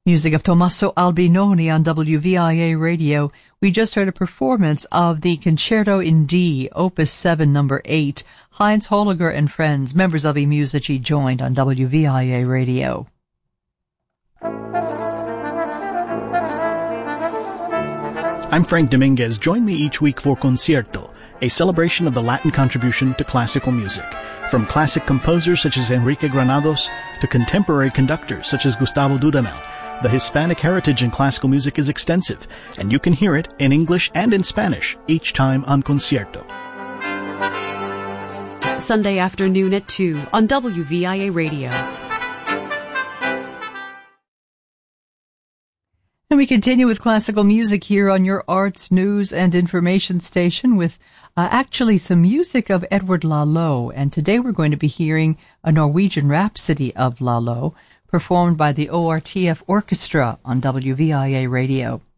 Music of Tommaso Albinoni on WVIA Radio. We just heard a performance of the Concerto in D, Opus 7, number 8. Heinz Holliger and friends, members of eMusici, joined on WVIA Radio. I'm Frank Dominguez. Join me each week for Concierto, a celebration of the Latin contribution to classical music. From classic composers such as Enrique Granados to contemporary conductors such as Gustavo Dudamel, the Hispanic heritage in classical music is extensive, and you can hear it in English and in Spanish each time on Concierto. Sunday afternoon at 2 on WVIA Radio. And we continue with classical music here on your arts, news, and information station with actually some music of Edward Laloux. And today we're going to be hearing a Norwegian Rhapsody of Laloux, performed by the ORTF Orchestra on WVIA Radio.